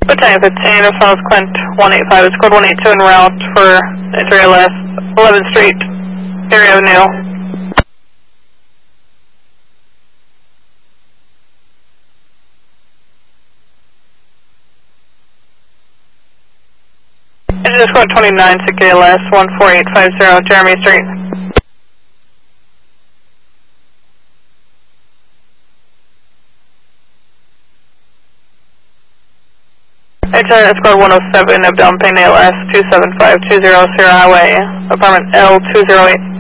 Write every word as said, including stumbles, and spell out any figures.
Battalion fifteen, as well as Clint one eighty-five, it's code one eighty-two en route for three L S, eleventh Street, Erie Avenue. Engine is code twenty-nine, six K L S, one four eight five zero, Jeremy Street. H R S code one oh seven, Abdel Payne A L S, two seven five two zero, Sierra Highway, apartment L two zero eight.